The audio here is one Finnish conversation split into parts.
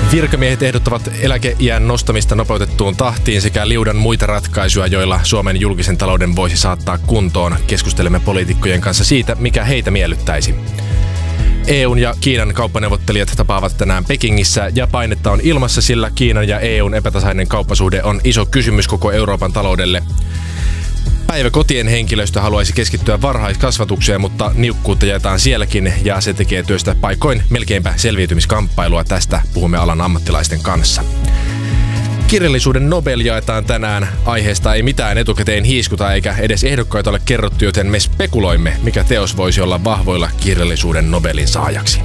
Virkamiehet ehdottavat eläkeiän nostamista nopeutettuun tahtiin sekä liudan muita ratkaisuja, joilla Suomen julkisen talouden voisi saattaa kuntoon. Keskustelemme poliitikkojen kanssa siitä, mikä heitä miellyttäisi. EUn ja Kiinan kauppaneuvottelijat tapaavat tänään Pekingissä ja painetta on ilmassa, sillä Kiinan ja EUn epätasainen kauppasuhde on iso kysymys koko Euroopan taloudelle. Päiväkotien henkilöstö haluaisi keskittyä varhaiskasvatukseen, mutta niukkuutta jaetaan sielläkin ja se tekee työstä paikoin melkeinpä selviytymiskamppailua. Tästä puhumme alan ammattilaisten kanssa. Kirjallisuuden Nobel jaetaan tänään. Aiheesta ei mitään etukäteen hiiskuta eikä edes ehdokkaita ole kerrottu, joten me spekuloimme, mikä teos voisi olla vahvoilla kirjallisuuden Nobelin saajaksi.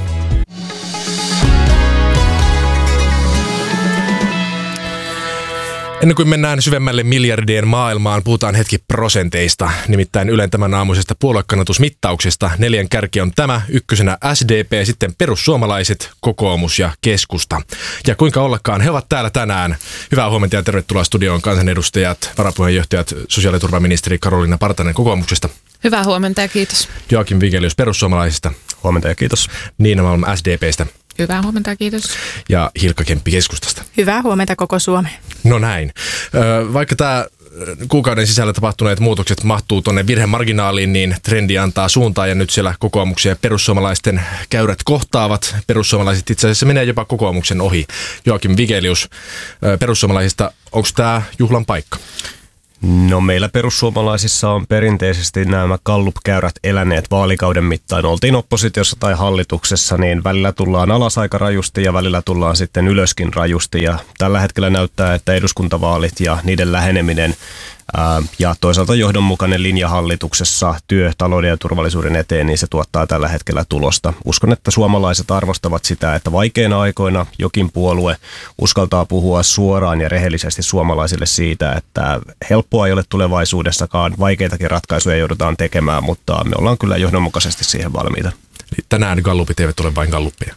Ennen kuin mennään syvemmälle miljardien maailmaan, puhutaan hetki prosenteista. Nimittäin Ylen tämän aamuisesta puoluekannatusmittauksesta. 4 kärki on tämä, ykkösenä SDP, sitten perussuomalaiset, kokoomus ja keskusta. Ja kuinka ollakaan, he ovat täällä tänään. Hyvää huomenta ja tervetuloa studioon kansanedustajat, varapuheenjohtajat, sosiaaliturvaministeri Karoliina Partanen kokoomuksesta. Hyvää huomenta ja kiitos. Joakim Vigelius perussuomalaisista. Huomenta ja kiitos. Niina Malm SDPstä. Hyvää huomenta ja kiitos. Ja Hilkka Kemppi keskustasta. Hyvää huomenta koko Suomeen. No näin. Vaikka tämä kuukauden sisällä tapahtuneet muutokset mahtuu tuonne virhemarginaaliin, niin trendi antaa suuntaa ja nyt siellä kokoomuksen ja perussuomalaisten käyrät kohtaavat. Perussuomalaiset itse asiassa menee jopa kokoomuksen ohi. Joakim Vigelius perussuomalaisista, onko tämä juhlan paikka? No meillä perussuomalaisissa on perinteisesti nämä Gallup-käyrät eläneet vaalikauden mittaan. Oltiin oppositiossa tai hallituksessa, niin välillä tullaan alas aika rajusti ja välillä tullaan sitten ylöskin rajusti. Ja tällä hetkellä näyttää, että eduskuntavaalit ja niiden läheneminen ja toisaalta johdonmukainen linja hallituksessa työ, talouden ja turvallisuuden eteen, niin se tuottaa tällä hetkellä tulosta. Uskon, että suomalaiset arvostavat sitä, että vaikeina aikoina jokin puolue uskaltaa puhua suoraan ja rehellisesti suomalaisille siitä, että helppoa ei ole tulevaisuudessakaan, vaikeitakin ratkaisuja joudutaan tekemään, mutta me ollaan kyllä johdonmukaisesti siihen valmiita. Tänään gallupit eivät ole vain galluppeja.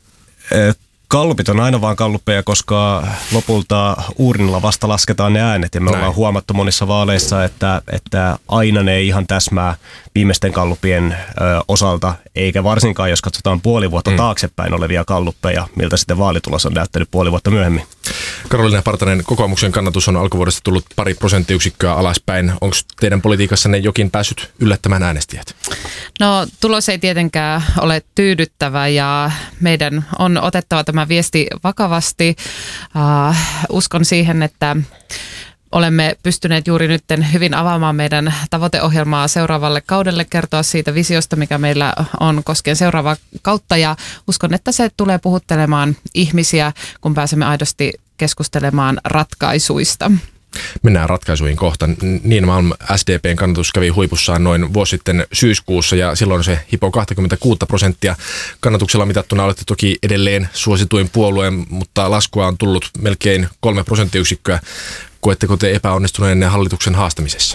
Gallupit on aina vaan galluppeja, koska lopulta uurnilla vasta lasketaan ne äänet ja me ollaan huomattu monissa vaaleissa, että aina ne ei ihan täsmää viimeisten gallupien osalta, eikä varsinkaan jos katsotaan puoli vuotta taaksepäin olevia galluppeja, miltä sitten vaalitulos on näyttänyt puoli vuotta myöhemmin. Karoliina Partanen, kokoomuksen kannatus on alkuvuodesta tullut pari prosenttiyksikköä alaspäin. Onko teidän politiikassanne jokin päässyt yllättämään äänestäjät? No tulos ei tietenkään ole tyydyttävä ja meidän on otettava tämä viesti vakavasti. Uskon siihen, että olemme pystyneet juuri nyt hyvin avaamaan meidän tavoiteohjelmaa seuraavalle kaudelle, kertoa siitä visiosta, mikä meillä on koskien seuraavaa kautta ja uskon, että se tulee puhuttelemaan ihmisiä, kun pääsemme aidosti keskustelemaan ratkaisuista. Mennään ratkaisuihin kohta. Niin Malm, SDPn kannatus kävi huipussaan noin vuosi sitten syyskuussa ja silloin se hipoi 26%. Kannatuksella mitattuna olette toki edelleen suosituin puolueen, mutta laskua on tullut melkein 3 prosenttiyksikköä. Koetteko te epäonnistuneenne hallituksen haastamisessa?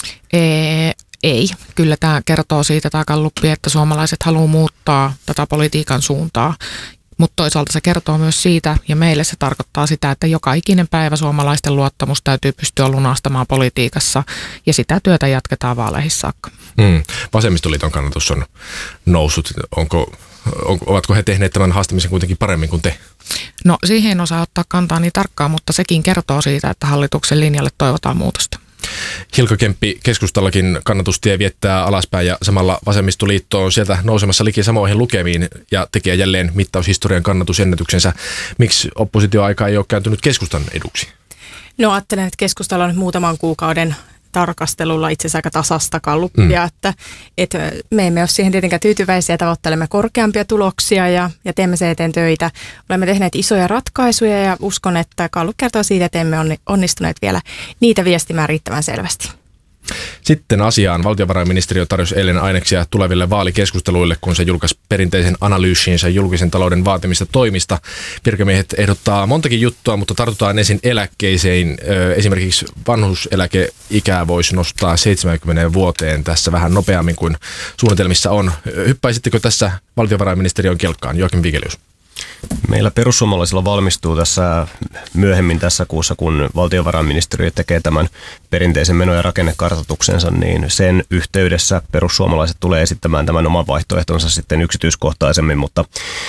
Ei. Kyllä tämä kertoo siitä tämä galluppi, että suomalaiset haluaa muuttaa tätä politiikan suuntaa. Mutta toisaalta se kertoo myös siitä, ja meille se tarkoittaa sitä, että joka ikinen päivä suomalaisten luottamus täytyy pystyä lunastamaan politiikassa, ja sitä työtä jatketaan vaaleihin saakka. Vasemmistoliiton kannatus on noussut. Ovatko he tehneet tämän haastamisen kuitenkin paremmin kuin te? No siihen en osaa ottaa kantaa niin tarkkaan, mutta sekin kertoo siitä, että hallituksen linjalle toivotaan muutosta. Hilkka Kemppi, keskustallakin kannatustie viettää alaspäin ja samalla vasemmistoliitto on sieltä nousemassa liki samoihin lukemiin ja tekee jälleen mittaushistorian kannatusennätyksensä. Miksi oppositioaika ei ole kääntynyt keskustan eduksi? No ajattelen, että keskustalla on nyt muutaman kuukauden tarkastelulla itse asiassa aika tasasta galluppia, että me emme ole siihen tietenkään tyytyväisiä, tavoittelemme korkeampia tuloksia ja teemme sen eteen töitä. Olemme tehneet isoja ratkaisuja ja uskon, että gallup kertoo siitä, että emme onnistuneet vielä niitä viestimään riittävän selvästi. Sitten asiaan. Valtiovarainministeriö tarjosi eilen aineksia tuleville vaalikeskusteluille, kun se julkaisi perinteisen analyysiinsä julkisen talouden vaatimista toimista. Virkamiehet ehdottaa montakin juttua, mutta tartutaan ensin eläkkeisiin. Esimerkiksi vanhuuseläkeikää voisi nostaa 70 vuoteen tässä vähän nopeammin kuin suunnitelmissa on. Hyppäisittekö tässä valtiovarainministeriön kelkkaan? Joakim Vigelius. Meillä perussuomalaisilla valmistuu tässä myöhemmin tässä kuussa, kun valtiovarainministeriö tekee tämän perinteisen meno- ja rakennekartoituksensa, niin sen yhteydessä perussuomalaiset tulee esittämään tämän oman vaihtoehtonsa sitten yksityiskohtaisemmin, mutta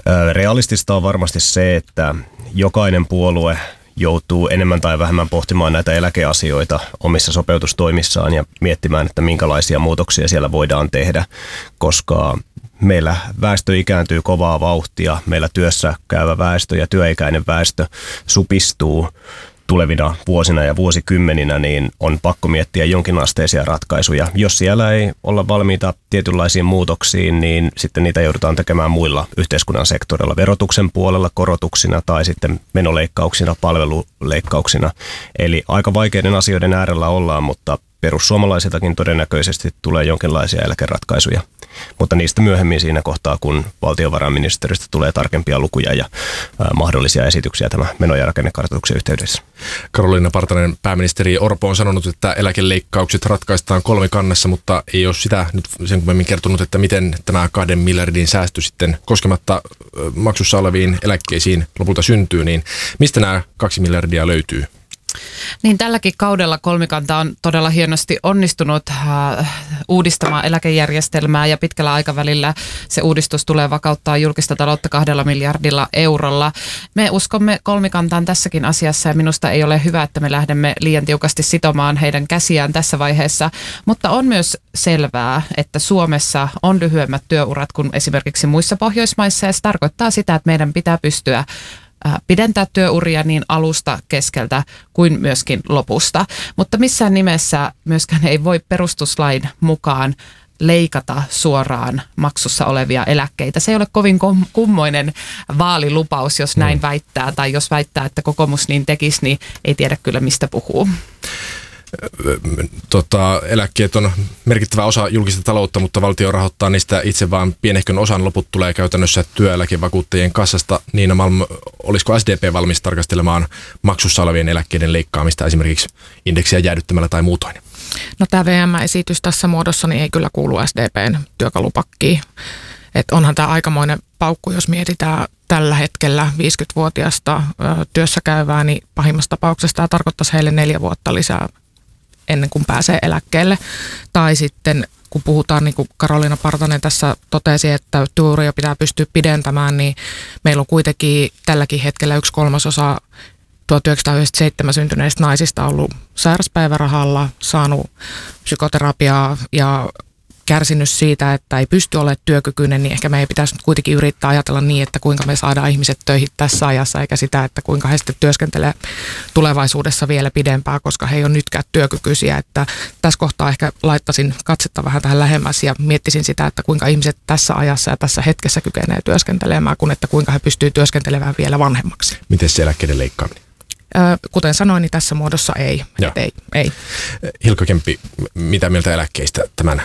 Realistista on varmasti se, että jokainen puolue joutuu enemmän tai vähemmän pohtimaan näitä eläkeasioita omissa sopeutustoimissaan ja miettimään, että minkälaisia muutoksia siellä voidaan tehdä, koska meillä väestö ikääntyy kovaa vauhtia, meillä työssä käyvä väestö ja työikäinen väestö supistuu tulevina vuosina ja vuosikymmeninä, niin on pakko miettiä jonkinasteisia ratkaisuja. Jos siellä ei olla valmiita tietynlaisiin muutoksiin, niin sitten niitä joudutaan tekemään muilla yhteiskunnan sektoreilla, verotuksen puolella korotuksina tai sitten menoleikkauksina, palveluleikkauksina. Eli aika vaikeiden asioiden äärellä ollaan, mutta perussuomalaisiltakin todennäköisesti tulee jonkinlaisia eläkeratkaisuja. Mutta niistä myöhemmin siinä kohtaa, kun valtiovarainministeriöstä tulee tarkempia lukuja ja mahdollisia esityksiä tämän meno- ja rakennekartoituksen yhteydessä. Karoliina Partanen, pääministeri Orpo on sanonut, että eläkeleikkaukset ratkaistaan kolmikannassa, mutta ei ole sitä nyt sen kummemmin kertonut, että miten tämä 2 miljardin säästö sitten koskematta maksussa oleviin eläkkeisiin lopulta syntyy, niin mistä nämä 2 miljardia löytyy? Niin tälläkin kaudella kolmikanta on todella hienosti onnistunut uudistamaan eläkejärjestelmää ja pitkällä aikavälillä se uudistus tulee vakauttaa julkista taloutta 2 miljardilla eurolla. Me uskomme kolmikantaan tässäkin asiassa ja minusta ei ole hyvä, että me lähdemme liian tiukasti sitomaan heidän käsiään tässä vaiheessa, mutta on myös selvää, että Suomessa on lyhyemmät työurat kuin esimerkiksi muissa Pohjoismaissa ja se tarkoittaa sitä, että meidän pitää pystyä pidentää työuria niin alusta, keskeltä kuin myöskin lopusta. Mutta missään nimessä myöskään ei voi perustuslain mukaan leikata suoraan maksussa olevia eläkkeitä. Se ei ole kovin kummoinen vaalilupaus, jos näin väittää, tai jos väittää, että kokoomus niin tekisi, niin ei tiedä kyllä mistä puhuu. Eläkkeet on merkittävä osa julkista taloutta, mutta valtio rahoittaa niistä itse vaan pienehkön osan. Loput tulee käytännössä työeläkevakuuttajien kassasta. Niina Malm, olisiko SDP valmis tarkastelemaan maksussa olevien eläkkeiden leikkaamista esimerkiksi indeksiä jäädyttämällä tai muutoin? No tämä VM-esitys tässä muodossa niin ei kyllä kuulu SDPn työkalupakkiin. Et onhan tämä aikamoinen paukku, jos mietitään tällä hetkellä 50-vuotiaasta työssä käyvää, niin pahimmassa tapauksessa tämä tarkoittaisi heille 4 vuotta lisää ennen kuin pääsee eläkkeelle. Tai sitten kun puhutaan, niin kuin Karoliina Partanen tässä totesi, että työuria pitää pystyä pidentämään, niin meillä on kuitenkin tälläkin hetkellä 1/3 1997 syntyneistä naisista ollut sairaspäivärahalla, saanut psykoterapiaa ja kärsinyt siitä, että ei pysty olemaan työkykyinen, niin ehkä meidän pitäisi kuitenkin yrittää ajatella niin, että kuinka me saadaan ihmiset töihin tässä ajassa, eikä sitä, että kuinka he sitten työskentelee tulevaisuudessa vielä pidempään, koska he ei ole nytkään työkykyisiä. Että tässä kohtaa ehkä laittaisin katsetta vähän tähän lähemmäs ja miettisin sitä, että kuinka ihmiset tässä ajassa ja tässä hetkessä kykenee työskentelemään, kun että kuinka he pystyvät työskentelemään vielä vanhemmaksi. Miten se eläkkeiden leikkaaminen? Kuten sanoin, niin tässä muodossa ei. Ei. Hilkka Kemppi, mitä mieltä eläkkeistä tämän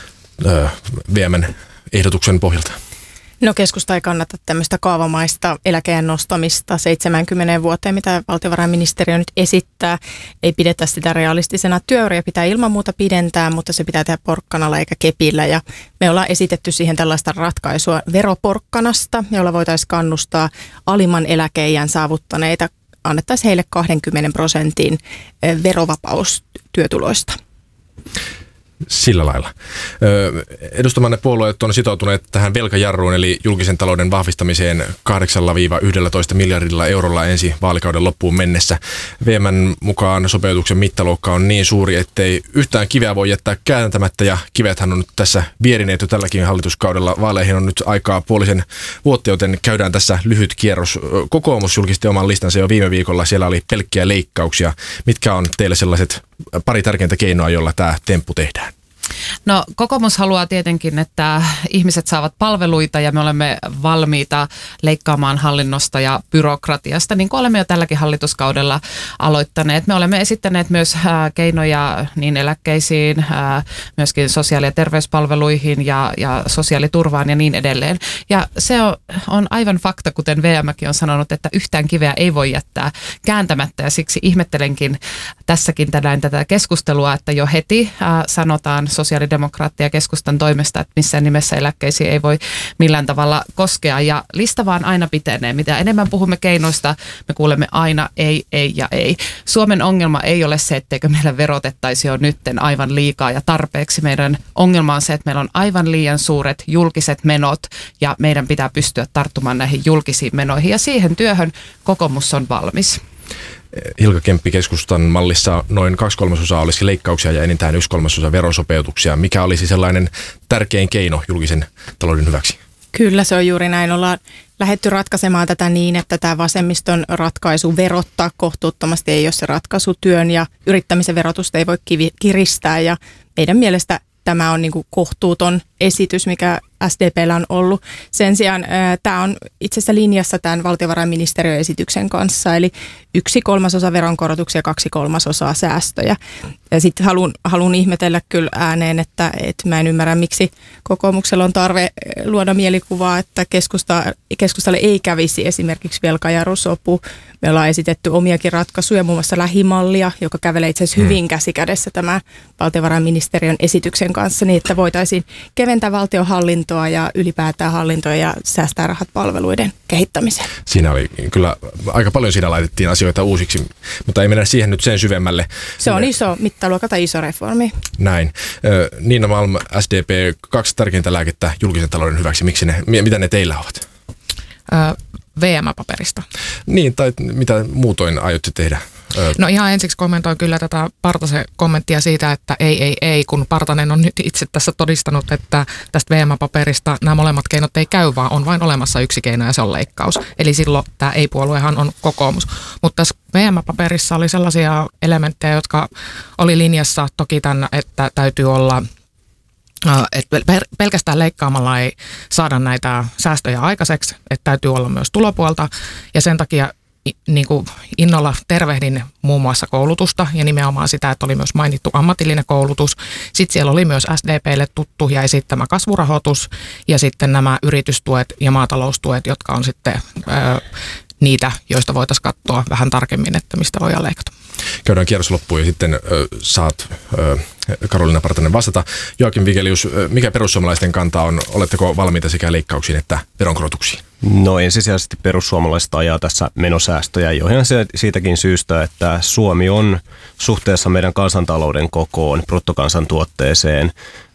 VM:n ehdotuksen pohjalta? No keskusta ei kannata tämmöistä kaavamaista eläkeen nostamista 70 vuoteen, mitä valtiovarainministeriö nyt esittää. Ei pidetä sitä realistisena. Työuria pitää ilman muuta pidentää, mutta se pitää tehdä porkkanalla eikä kepillä. Ja me ollaan esitetty siihen tällaista ratkaisua veroporkkanasta, jolla voitaisiin kannustaa alimman eläkeiän saavuttaneita. Annettaisiin heille 20% verovapaus työtuloista. Sillä lailla. Edustamanne puolueet on sitoutuneet tähän velkajarruun, eli julkisen talouden vahvistamiseen 8–11 miljardilla eurolla ensi vaalikauden loppuun mennessä. VM:n mukaan sopeutuksen mittaluokka on niin suuri, ettei yhtään kiveä voi jättää kääntämättä, ja kivethän on nyt tässä vierineet jo tälläkin hallituskaudella. Vaaleihin on nyt aikaa puolisen vuotta, joten käydään tässä lyhyt kierros. Kokoomus julkisti oman listansa jo viime viikolla. Siellä oli pelkkiä leikkauksia. Mitkä on teille sellaiset pari tärkeintä keinoa, jolla tämä temppu tehdään? No kokoomus haluaa tietenkin, että ihmiset saavat palveluita ja me olemme valmiita leikkaamaan hallinnosta ja byrokratiasta, niin kuin olemme jo tälläkin hallituskaudella aloittaneet. Me olemme esittäneet myös keinoja niin eläkkeisiin, myöskin sosiaali- ja terveyspalveluihin ja sosiaaliturvaan ja niin edelleen. Ja se on aivan fakta, kuten VM:kin on sanonut, että yhtään kiveä ei voi jättää kääntämättä, ja siksi ihmettelenkin tässäkin tänään tätä keskustelua, että jo heti sanotaan sosiaalidemokraattien ja keskustan toimesta, että missään nimessä eläkkeisiin ei voi millään tavalla koskea. Ja lista vaan aina pitenee. Mitä enemmän puhumme keinoista, me kuulemme aina ei, ei ja ei. Suomen ongelma ei ole se, etteikö meillä verotettaisi jo nytten aivan liikaa ja tarpeeksi. Meidän ongelma on se, että meillä on aivan liian suuret julkiset menot ja meidän pitää pystyä tarttumaan näihin julkisiin menoihin. Ja siihen työhön kokoomus on valmis. Hilkka Kemppi, keskustan mallissa noin 2/3 olisi leikkauksia ja enintään 1/3 verosopeutuksia. Mikä olisi sellainen tärkein keino julkisen talouden hyväksi? Kyllä, se on juuri näin. Ollaan lähdetty ratkaisemaan tätä niin, että tämä vasemmiston ratkaisu verottaa kohtuuttomasti ei ole se ratkaisu. Työn ja yrittämisen verotusta ei voi kiristää ja meidän mielestä tämä on niin kuin kohtuuton esitys, mikä SDP:llä on ollut. Sen sijaan tämä on itse asiassa linjassa tämän valtiovarainministeriön esityksen kanssa, eli 1/3 veronkorotuksia ja 2/3 säästöjä. Ja sitten haluan ihmetellä kyllä ääneen, että mä en ymmärrä, miksi kokoomuksella on tarve luoda mielikuvaa, että keskustalle ei kävisi esimerkiksi velkajarrusopu. Me ollaan esitetty omiakin ratkaisuja, muun muassa lähimallia, joka kävelee itse asiassa hyvin käsikädessä tämän valtiovarainministeriön esityksen kanssa, niin että voitaisiin keventää valtionhallintoa ja ylipäätään hallintoa ja säästää rahat palveluiden kehittämiseen. Siinä oli kyllä aika paljon, siinä laitettiin asioita uusiksi, mutta ei mennä siihen nyt sen syvemmälle. Se on iso mittaluokka tai iso reformi. Näin. Niina Malm, SDP, 2 tärkeintä lääkettä julkisen talouden hyväksi. Mitä ne teillä ovat? VM-paperista. Niin, tai mitä muutoin aiotte tehdä? No ihan ensiksi kommentoin kyllä tätä Partasen kommenttia siitä, että ei, kun Partanen on nyt itse tässä todistanut, että tästä VM-paperista nämä molemmat keinot ei käy, vaan on vain olemassa yksi keino ja se on leikkaus. Eli silloin tämä ei-puoluehan on kokoomus. Mutta tässä VM-paperissa oli sellaisia elementtejä, jotka oli linjassa toki tämän, että täytyy olla että pelkästään leikkaamalla ei saada näitä säästöjä aikaiseksi, että täytyy olla myös tulopuolta ja sen takia niin kuin innolla tervehdin muun muassa koulutusta ja nimenomaan sitä, että oli myös mainittu ammatillinen koulutus. Sitten siellä oli myös SDP:lle tuttu ja esittämä kasvurahoitus ja sitten nämä yritystuet ja maataloustuet, jotka on sitten niitä, joista voitaisiin katsoa vähän tarkemmin, että mistä voidaan leikata. Käydään kierros loppuun ja sitten saat Karoliina Partanen vastata. Joakim Vigelius, mikä perussuomalaisten kanta on? Oletteko valmiita sekä leikkauksiin että veronkorotuksiin? No ensisijaisesti perussuomalaiset ajaa tässä menosäästöjä jo ihan siitäkin syystä, että Suomi on suhteessa meidän kansantalouden kokoon, bruttokansantuotteeseen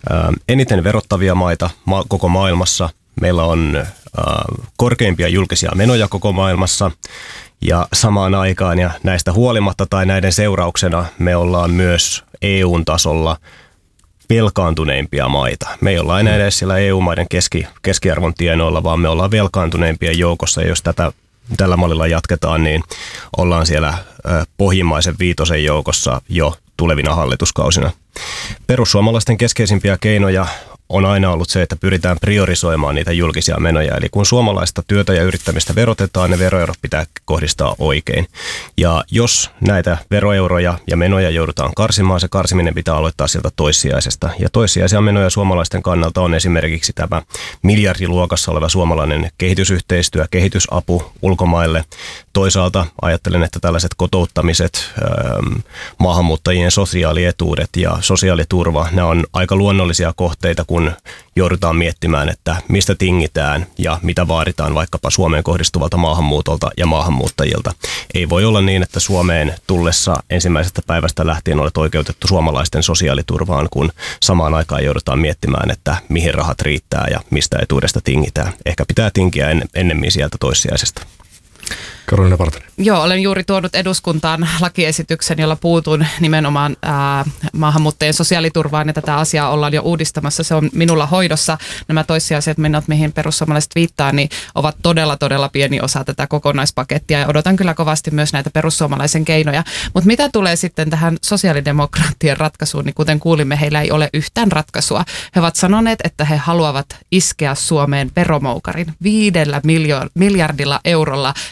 eniten verottavia maita koko maailmassa. Meillä on korkeimpia julkisia menoja koko maailmassa. Ja samaan aikaan ja näistä huolimatta tai näiden seurauksena me ollaan myös EU:n-tasolla velkaantuneimpia maita. Me ei olla enää edes siellä EU-maiden keskiarvon tienoilla, vaan me ollaan velkaantuneimpien joukossa. Ja jos tällä mallilla jatketaan, niin ollaan siellä pohjimmaisen 5 joukossa jo tulevina hallituskausina. Perussuomalaisten keskeisimpiä keinoja on aina ollut se, että pyritään priorisoimaan niitä julkisia menoja. Eli kun suomalaista työtä ja yrittämistä verotetaan, ne veroeurot pitää kohdistaa oikein. Ja jos näitä veroeuroja ja menoja joudutaan karsimaan, se karsiminen pitää aloittaa sieltä toissijaisesta. Ja toissijaisia menoja suomalaisten kannalta on esimerkiksi tämä miljardiluokassa oleva suomalainen kehitysyhteistyö, kehitysapu ulkomaille. Toisaalta ajattelen, että tällaiset kotouttamiset, maahanmuuttajien sosiaalietuudet ja sosiaaliturva, nämä on aika luonnollisia kohteita, kun joudutaan miettimään, että mistä tingitään ja mitä vaaditaan vaikkapa Suomeen kohdistuvalta maahanmuutolta ja maahanmuuttajilta. Ei voi olla niin, että Suomeen tullessa ensimmäisestä päivästä lähtien olet oikeutettu suomalaisten sosiaaliturvaan, kun samaan aikaan joudutaan miettimään, että mihin rahat riittää ja mistä etuudesta tingitään. Ehkä pitää tinkiä ennemmin sieltä toissijaisesta. Karoliina Partanen. Joo, olen juuri tuonut eduskuntaan lakiesityksen, jolla puutun nimenomaan maahanmuuttajien sosiaaliturvaan ja tätä asiaa ollaan jo uudistamassa. Se on minulla hoidossa. Nämä toissijaiset menot, mihin perussuomalaiset viittaa, niin ovat todella pieni osa tätä kokonaispakettia ja odotan kyllä kovasti myös näitä perussuomalaisen keinoja. Mutta mitä tulee sitten tähän sosiaalidemokraattien ratkaisuun, niin kuten kuulimme, heillä ei ole yhtään ratkaisua. He ovat sanoneet, että he haluavat iskeä Suomeen veromoukarin 5 miljardilla eurolla. He haluavat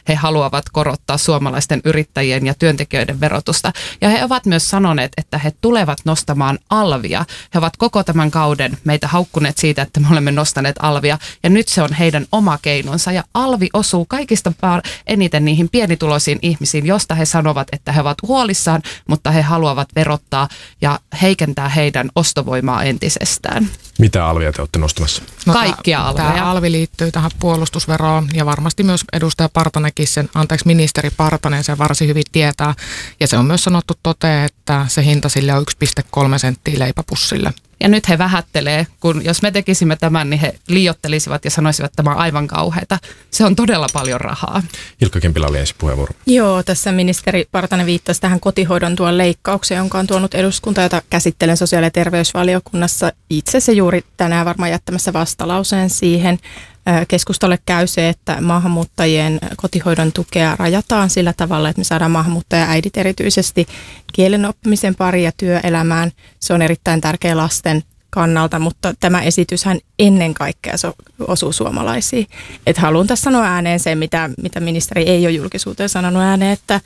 haluavat korottaa suomalaisten yrittäjien ja työntekijöiden verotusta. Ja he ovat myös sanoneet, että he tulevat nostamaan alvia. He ovat koko tämän kauden meitä haukkuneet siitä, että me olemme nostaneet alvia. Ja nyt se on heidän oma keinonsa. Ja alvi osuu kaikista eniten niihin pienituloisiin ihmisiin, josta he sanovat, että he ovat huolissaan, mutta he haluavat verottaa ja heikentää heidän ostovoimaa entisestään. Mitä alvia te olette nostamassa? Kaikkia alveja. Tämä alvi liittyy tähän puolustusveroon ja varmasti myös edustaja Partanenkin ministeri Partanen sen varsin hyvin tietää. Ja se on myös sanottu toteen, että se hinta sille on 1,3 senttiä leipäpussille. Ja nyt he vähättelee, kun jos me tekisimme tämän, niin he liioittelisivat ja sanoisivat, että tämä on aivan kauheata. Se on todella paljon rahaa. Ilkka Kempilä oli ensin puheenvuoro. Joo, tässä ministeri Partanen viittasi tähän kotihoidon tuen leikkaukseen, jonka on tuonut eduskunta, jota käsittelen sosiaali- ja terveysvaliokunnassa. Itse se juuri tänään varmaan jättämässä vastalauseen siihen. Keskustalle käy se, että maahanmuuttajien kotihoidon tukea rajataan sillä tavalla, että me saadaan maahanmuuttaja-äidit erityisesti kielen oppimisen pariin ja työelämään. Se on erittäin tärkeä lasten kannalta, mutta tämä esityshän ennen kaikkea osuu suomalaisiin. Että haluan tässä sanoa ääneen sen, mitä ministeri ei ole julkisuuteen sanonut ääneen, että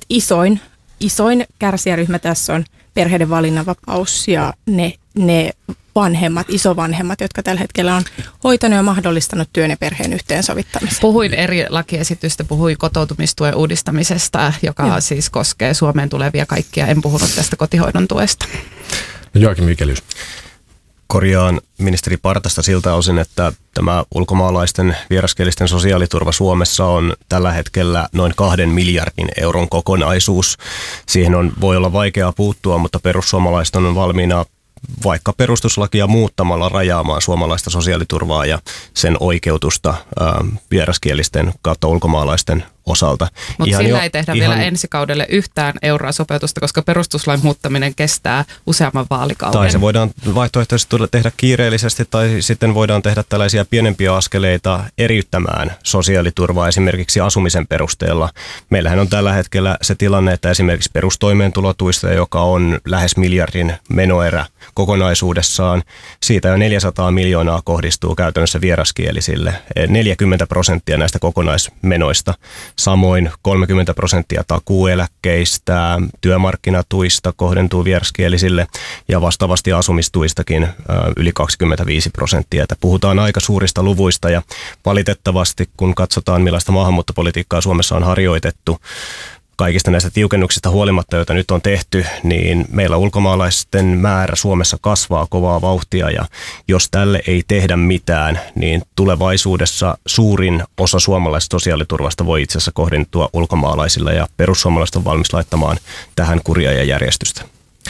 isoin kärsijäryhmä tässä on perheiden valinnanvapaus ja ne vanhemmat, isovanhemmat, jotka tällä hetkellä on hoitanut ja mahdollistanut työn ja perheen yhteensovittamisen. Puhuin eri lakiesitystä, puhuin kotoutumistuen uudistamisesta, joka siis koskee Suomeen tulevia kaikkia. En puhunut tästä kotihoidon tuesta. No Joakim Vigelius. Korjaan ministeri Partasta siltä osin, että tämä ulkomaalaisten vieraskielisten sosiaaliturva Suomessa on tällä hetkellä noin 2 miljardin euron kokonaisuus. Siihen voi olla vaikeaa puuttua, mutta perussuomalaiset on valmiina vaikka perustuslakia muuttamalla rajaamaan suomalaista sosiaaliturvaa ja sen oikeutusta vieraskielisten kautta ulkomaalaisten osalta. Mutta sillä ei tehdä vielä ensi kaudelle yhtään euroa sopeutusta, koska perustuslain muuttaminen kestää useamman vaalikauden. Tai se voidaan vaihtoehtoisesti tehdä kiireellisesti tai sitten voidaan tehdä tällaisia pienempiä askeleita eriyttämään sosiaaliturvaa esimerkiksi asumisen perusteella. Meillähän on tällä hetkellä se tilanne, että esimerkiksi perustoimeentulotuista, joka on lähes miljardin menoerä kokonaisuudessaan, siitä jo 400 miljoonaa kohdistuu käytännössä vieraskielisille, 40% näistä kokonaismenoista. Samoin 30% takuueläkkeistä, työmarkkinatuista kohdentuu vieraskielisille ja vastaavasti asumistuistakin yli 25%. Että puhutaan aika suurista luvuista ja valitettavasti kun katsotaan millaista maahanmuuttopolitiikkaa Suomessa on harjoitettu, kaikista näistä tiukennuksista huolimatta, joita nyt on tehty, niin meillä ulkomaalaisten määrä Suomessa kasvaa kovaa vauhtia ja jos tälle ei tehdä mitään, niin tulevaisuudessa suurin osa suomalaisesta sosiaaliturvasta voi itse asiassa kohdentua ulkomaalaisilla ja perussuomalaiset on valmis laittamaan tähän kuria ja järjestystä.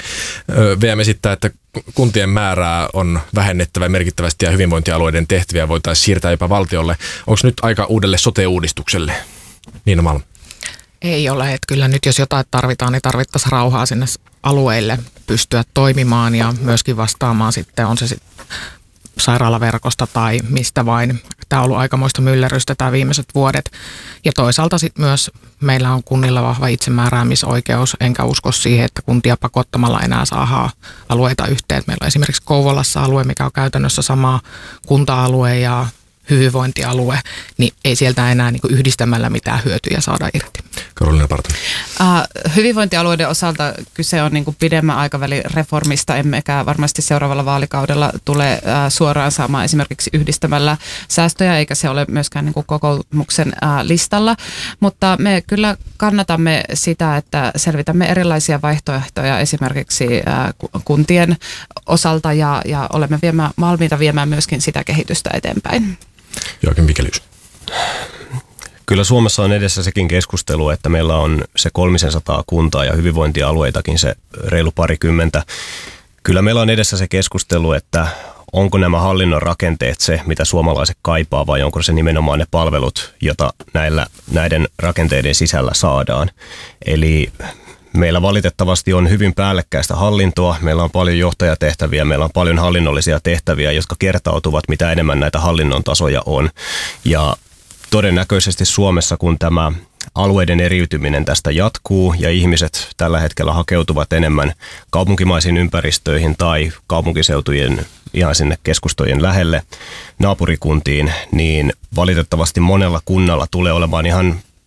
VM esittää, että kuntien määrää on vähennettävä merkittävästi ja hyvinvointialueiden tehtäviä voitaisiin siirtää jopa valtiolle. Onko nyt aika uudelle sote-uudistukselle? Niina Malm. Ei ole, että kyllä nyt jos jotain tarvitaan, niin tarvittaisiin rauhaa sinne alueille pystyä toimimaan ja myöskin vastaamaan sitten, on se sitten sairaalaverkosta tai mistä vain. Tämä on ollut aikamoista myllerrystä tämä viimeiset vuodet. Ja toisaalta sitten myös meillä on kunnilla vahva itsemääräämisoikeus, enkä usko siihen, että kuntia pakottamalla enää saadaan alueita yhteen. Meillä on esimerkiksi Kouvolassa alue, mikä on käytännössä sama kunta-alue ja hyvinvointialue, niin ei sieltä enää niin kuin yhdistämällä mitään hyötyjä saada irti. Karoliina Partanen. Hyvinvointialueiden osalta kyse on niin kuin pidemmän aikavälin reformista, emmekä varmasti seuraavalla vaalikaudella tule suoraan saamaan esimerkiksi yhdistämällä säästöjä, eikä se ole myöskään niin kuin kokoomuksen listalla, mutta me kyllä kannatamme sitä, että selvitämme erilaisia vaihtoehtoja esimerkiksi kuntien osalta ja olemme valmiita viemään myöskin sitä kehitystä eteenpäin. Joakim Vigelius. Kyllä Suomessa on edessä sekin keskustelu, että meillä on se 300 kuntaa ja hyvinvointialueitakin se reilu parikymmentä. Kyllä meillä on edessä se keskustelu, että onko nämä hallinnon rakenteet se, mitä suomalaiset kaipaa, vai onko se nimenomaan ne palvelut, joita näiden rakenteiden sisällä saadaan. Eli meillä valitettavasti on hyvin päällekkäistä hallintoa, meillä on paljon johtajatehtäviä, meillä on paljon hallinnollisia tehtäviä, jotka kertautuvat, mitä enemmän näitä hallinnon tasoja on. Ja todennäköisesti Suomessa, kun tämä alueiden eriytyminen tästä jatkuu ja ihmiset tällä hetkellä hakeutuvat enemmän kaupunkimaisiin ympäristöihin tai kaupunkiseutujen ihan sinne keskustojen lähelle naapurikuntiin, niin valitettavasti monella kunnalla tulee olemaan ihan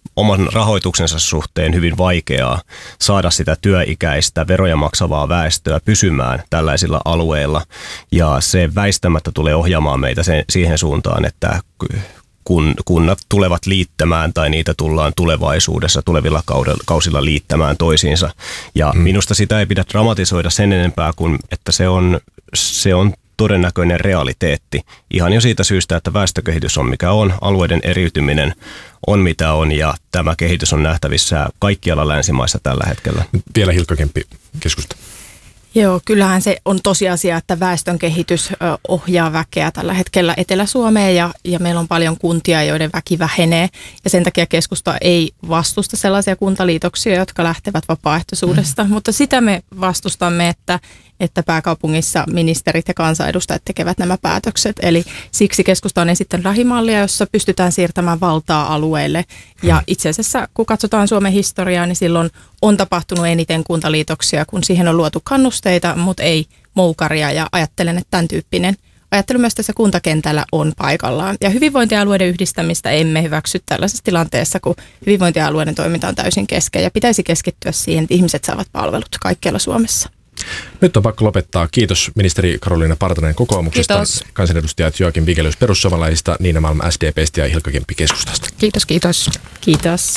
oman rahoituksensa suhteen hyvin vaikeaa saada sitä työikäistä, veroja maksavaa väestöä pysymään tällaisilla alueilla. Ja se väistämättä tulee ohjaamaan meitä siihen suuntaan, että kun kunnat tulevat liittämään tai niitä tullaan tulevaisuudessa tulevilla kausilla liittämään toisiinsa. Ja minusta sitä ei pidä dramatisoida sen enempää kuin, että se on todennäköinen realiteetti. Ihan jo siitä syystä, että väestökehitys on mikä on, alueiden eriytyminen on mitä on ja tämä kehitys on nähtävissä kaikkialla länsimaissa tällä hetkellä. Vielä Hilkka Kemppi, keskusta. Joo, kyllähän se on tosiasia, että väestön kehitys ohjaa väkeä tällä hetkellä Etelä-Suomeen ja meillä on paljon kuntia, joiden väki vähenee. Ja sen takia keskusta ei vastusta sellaisia kuntaliitoksia, jotka lähtevät vapaaehtoisuudesta, mutta sitä me vastustamme, että pääkaupungissa ministerit ja kansanedustajat tekevät nämä päätökset. Eli siksi keskusta on esittänyt lähimallia, jossa pystytään siirtämään valtaa alueelle. Ja itse asiassa, kun katsotaan Suomen historiaa, niin silloin on tapahtunut eniten kuntaliitoksia, kun siihen on luotu kannusteita, mutta ei moukaria. Ja ajattelen, että tämän tyyppinen ajattelu myös tässä kuntakentällä on paikallaan. Ja hyvinvointialueiden yhdistämistä emme hyväksy tällaisessa tilanteessa, kun hyvinvointialueiden toiminta on täysin kesken. Ja pitäisi keskittyä siihen, että ihmiset saavat palvelut kaikkialla Suomessa. Nyt on pakko lopettaa. Kiitos ministeri Karoliina Partanen kokoomuksesta, Kiitos. kansanedustajat Joakim Vigelius perussuomalaisista, Niina Malm SDP:stä ja Hilkka Kemppi keskustasta. Kiitos, kiitos. Kiitos.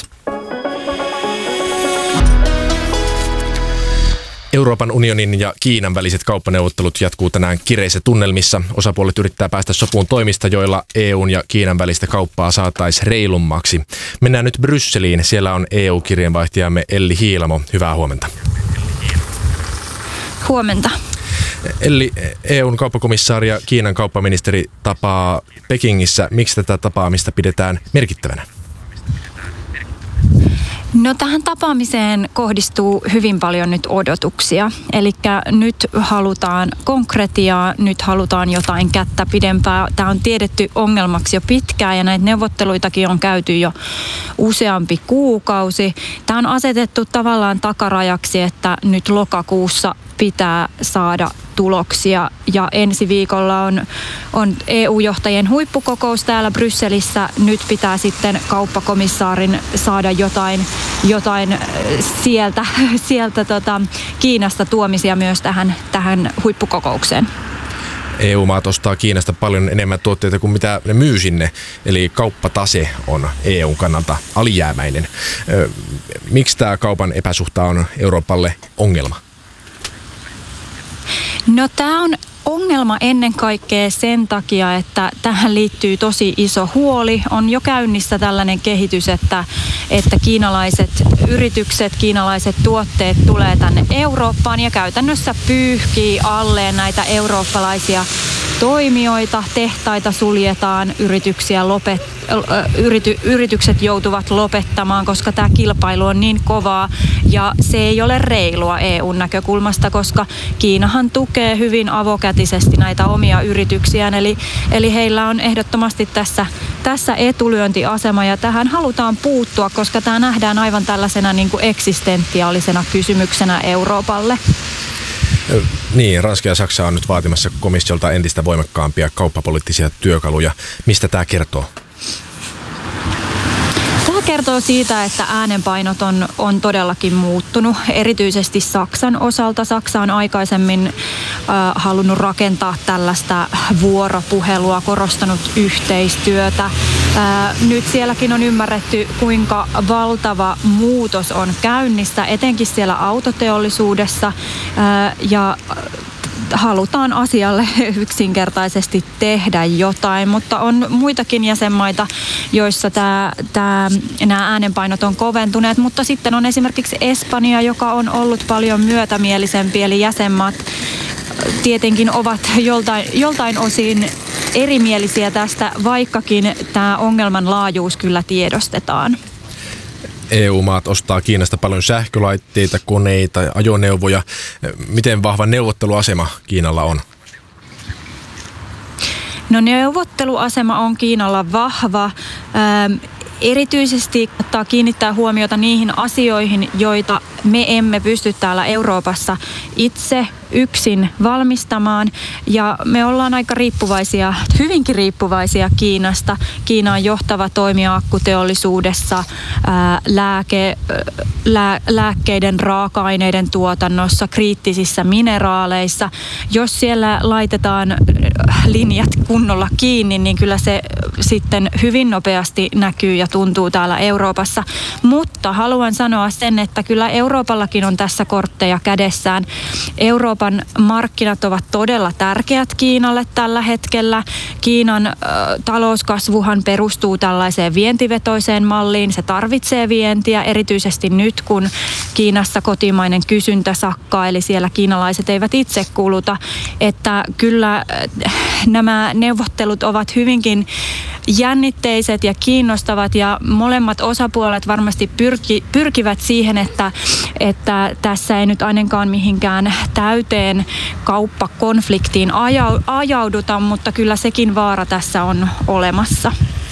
Euroopan unionin ja Kiinan väliset kauppaneuvottelut jatkuu tänään kireissä tunnelmissa. Osapuolet yrittää päästä sopuun toimista, joilla EUn ja Kiinan välistä kauppaa saataisiin reilummaksi. Mennään nyt Brysseliin. Siellä on EU-kirjeenvaihtajamme Elli Hiilamo. Hyvää huomenta. Huomenta. Eli EUn kauppakomissaari ja Kiinan kauppaministeri tapaa Pekingissä. Miksi tätä tapaamista pidetään merkittävänä? No tähän tapaamiseen kohdistuu hyvin paljon nyt odotuksia. Eli nyt halutaan konkretiaa, nyt halutaan jotain kättä pidempää. Tämä on tiedetty ongelmaksi jo pitkään ja näitä neuvotteluitakin on käyty jo useampi kuukausi. Tämä on asetettu tavallaan takarajaksi, että nyt lokakuussa pitää saada tuloksia ja ensi viikolla on EU-johtajien huippukokous täällä Brysselissä. Nyt pitää sitten kauppakomissaarin saada jotain sieltä Kiinasta tuomisia myös tähän huippukokoukseen. EU-maat ostaa Kiinasta paljon enemmän tuotteita kuin mitä ne myy sinne, eli kauppatase on EUn kannalta alijäämäinen. Miksi tämä kaupan epäsuhta on Euroopalle ongelma? No tämä on ongelma ennen kaikkea sen takia, että tähän liittyy tosi iso huoli. On jo käynnissä tällainen kehitys, että kiinalaiset yritykset, kiinalaiset tuotteet tulee tänne Eurooppaan ja käytännössä pyyhkii alleen näitä eurooppalaisia toimijoita. Tehtaita suljetaan, yritykset joutuvat lopettamaan, koska tämä kilpailu on niin kovaa ja se ei ole reilua EUn näkökulmasta, koska Kiinahan tukee hyvin avokätisesti näitä omia yrityksiään, eli heillä on ehdottomasti tässä etulyöntiasema ja tähän halutaan puuttua, koska tämä nähdään aivan tällaisena niin kuin eksistentiaalisena kysymyksenä Euroopalle. Niin, Ranska ja Saksa on nyt vaatimassa komissiolta entistä voimakkaampia kauppapoliittisia työkaluja. Mistä tämä kertoo? Tämä kertoo siitä, että äänenpainot on todellakin muuttunut, erityisesti Saksan osalta. Saksa on aikaisemmin halunnut rakentaa tällaista vuoropuhelua, korostanut yhteistyötä. Nyt sielläkin on ymmärretty, kuinka valtava muutos on käynnissä, etenkin siellä autoteollisuudessa ja halutaan asialle yksinkertaisesti tehdä jotain, mutta on muitakin jäsenmaita, joissa nämä äänenpainot on koventuneet, mutta sitten on esimerkiksi Espanja, joka on ollut paljon myötämielisempi, eli jäsenmaat tietenkin ovat joltain osin erimielisiä tästä, vaikkakin tämä ongelman laajuus kyllä tiedostetaan. EU-maat ostaa Kiinasta paljon sähkölaitteita, koneita, ajoneuvoja. Miten vahva neuvotteluasema Kiinalla on? No neuvotteluasema on Kiinalla vahva. Erityisesti ottaa kiinnittää huomiota niihin asioihin, joita me emme pysty täällä Euroopassa itse yksin valmistamaan ja me ollaan aika riippuvaisia, hyvinkin riippuvaisia Kiinasta. Kiina on johtava toimija akkuteollisuudessa, lääkkeiden raaka-aineiden tuotannossa, kriittisissä mineraaleissa. Jos siellä laitetaan linjat kunnolla kiinni, niin kyllä se sitten hyvin nopeasti näkyy ja tuntuu täällä Euroopassa. Mutta haluan sanoa sen, että kyllä Euroopallakin on tässä kortteja kädessään. Euroopan markkinat ovat todella tärkeät Kiinalle tällä hetkellä. Kiinan talouskasvuhan perustuu tällaiseen vientivetoiseen malliin. Se tarvitsee vientiä, erityisesti nyt, kun Kiinassa kotimainen kysyntä sakkaa, eli siellä kiinalaiset eivät itse kuluta. Että kyllä nämä neuvottelut ovat hyvinkin jännitteiset ja kiinnostavat ja molemmat osapuolet varmasti pyrkivät siihen, että tässä ei nyt ainakaan mihinkään täyteen kauppakonfliktiin ajauduta, mutta kyllä sekin vaara tässä on olemassa.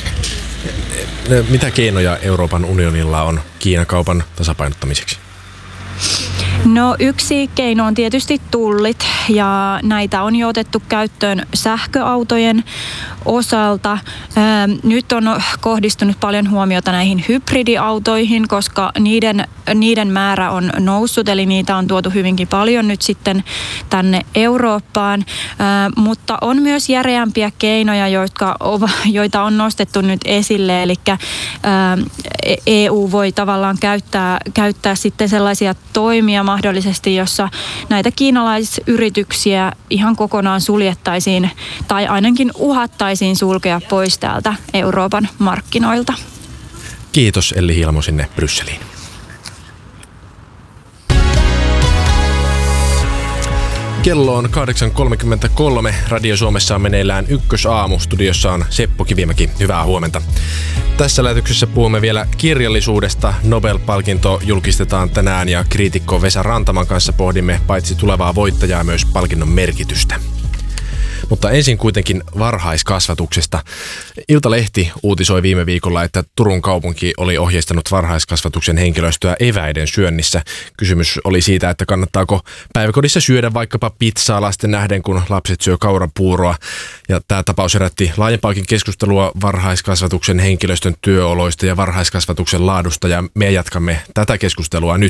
Mitä keinoja Euroopan unionilla on Kiinan kaupan tasapainottamiseksi? No yksi keino on tietysti tullit ja näitä on jo otettu käyttöön sähköautojen osalta. Nyt on kohdistunut paljon huomiota näihin hybridiautoihin, koska niiden määrä on noussut, eli niitä on tuotu hyvinkin paljon nyt sitten tänne Eurooppaan. Mutta on myös järeämpiä keinoja, joita on nostettu nyt esille, eli EU voi tavallaan käyttää sitten sellaisia toimia mahdollisesti, jossa näitä kiinalaisyrityksiä ihan kokonaan suljettaisiin tai ainakin uhattaisiin sulkea pois täältä Euroopan markkinoilta. Kiitos Elli Hiilamo sinne Brysseliin. Kello on 8.33. Radio Suomessa on meneillään Ykkösaamu. Studiossa on Seppo Kivimäki. Hyvää huomenta. Tässä lähetyksessä puhumme vielä kirjallisuudesta. Nobel-palkinto julkistetaan tänään ja kriitikko Vesa Rantaman kanssa pohdimme paitsi tulevaa voittajaa myös palkinnon merkitystä. Mutta ensin kuitenkin varhaiskasvatuksesta. Iltalehti uutisoi viime viikolla, että Turun kaupunki oli ohjeistanut varhaiskasvatuksen henkilöstöä eväiden syönnissä. Kysymys oli siitä, että kannattaako päiväkodissa syödä vaikkapa pizzaa lasten nähden, kun lapset syö kaurapuuroa. Ja tämä tapaus herätti laajempaakin keskustelua varhaiskasvatuksen henkilöstön työoloista ja varhaiskasvatuksen laadusta. Ja me jatkamme tätä keskustelua nyt.